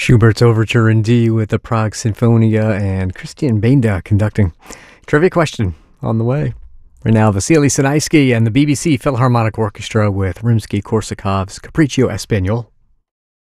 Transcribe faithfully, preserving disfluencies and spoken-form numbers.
Schubert's Overture in D with the Prague Sinfonia and Christian Benda conducting. Trivia question on the way. Right now, Vasily Sinaisky and the B B C Philharmonic Orchestra with Rimsky-Korsakov's Capriccio Espagnol.